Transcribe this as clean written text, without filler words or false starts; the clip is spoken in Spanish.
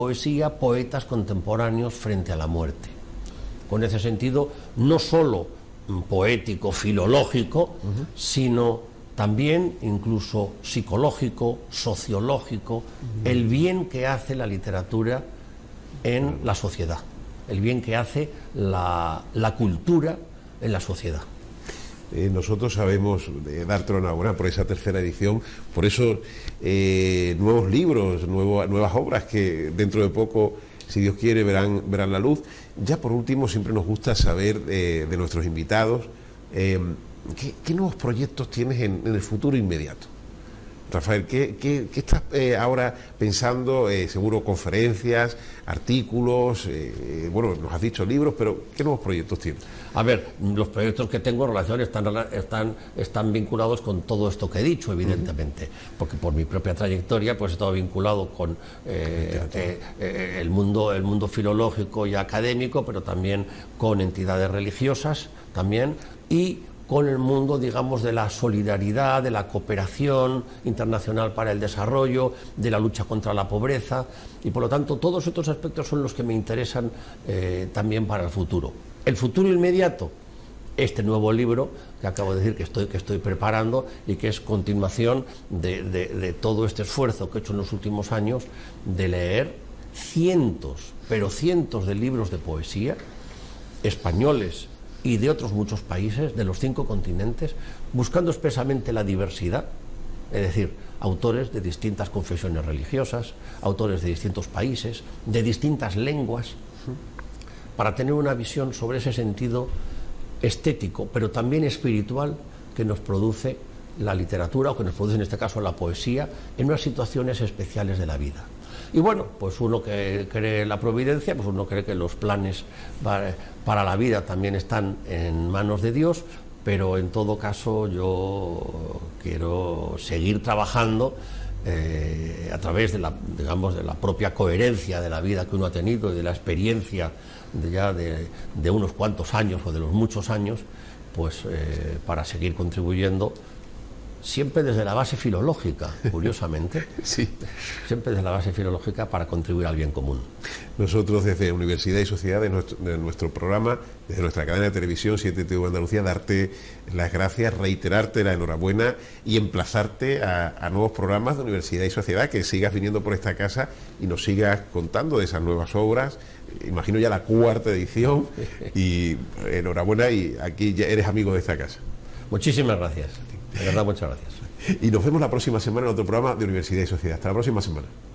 poesía, poetas contemporáneos frente a la muerte. Con ese sentido, no solo poético, filológico, sino también incluso psicológico, sociológico, el bien que hace la literatura en la sociedad, el bien que hace la cultura en la sociedad. Nosotros sabemos darte la enhorabuena por esa tercera edición, por esos nuevos libros, nuevas obras que dentro de poco, si Dios quiere, verán la luz. Ya por último, siempre nos gusta saber de nuestros invitados ¿qué nuevos proyectos tienes en el futuro inmediato? Rafael, ¿qué estás ahora pensando? Seguro conferencias, artículos, bueno, nos has dicho libros, pero ¿qué nuevos proyectos tienes? A ver, los proyectos que tengo en relación están vinculados con todo esto que he dicho, evidentemente, porque por mi propia trayectoria pues he estado vinculado con el mundo filológico y académico, pero también con entidades religiosas también, y con el mundo, digamos, de la solidaridad, de la cooperación internacional para el desarrollo, de la lucha contra la pobreza, y por lo tanto todos estos aspectos son los que me interesan también para el futuro. El futuro inmediato, este nuevo libro que acabo de decir que estoy preparando y que es continuación de todo este esfuerzo que he hecho en los últimos años de leer cientos, pero cientos de libros de poesía españoles y de otros muchos países, de los 5 continentes, buscando expresamente la diversidad, es decir, autores de distintas confesiones religiosas, autores de distintos países, de distintas lenguas, para tener una visión sobre ese sentido estético, pero también espiritual, que nos produce la literatura, o que nos produce en este caso la poesía, en unas situaciones especiales de la vida. Y bueno, pues uno que cree en la providencia, pues uno cree que los planes para la vida también están en manos de Dios, pero en todo caso yo quiero seguir trabajando a través de la propia coherencia de la vida que uno ha tenido y de la experiencia de unos cuantos años o de los muchos años, pues para seguir contribuyendo, siempre desde la base filológica, curiosamente, sí, siempre desde la base filológica para contribuir al bien común. Nosotros desde Universidad y Sociedad, de nuestro programa, desde nuestra cadena de televisión 7TV Andalucía, darte las gracias, reiterarte la enhorabuena y emplazarte a nuevos programas de Universidad y Sociedad, que sigas viniendo por esta casa y nos sigas contando de esas nuevas obras. Imagino ya la 4ª edición, y enhorabuena, y aquí ya eres amigo de esta casa. Muchísimas gracias. De verdad, muchas gracias. Y nos vemos la próxima semana en otro programa de Universidad y Sociedad. Hasta la próxima semana.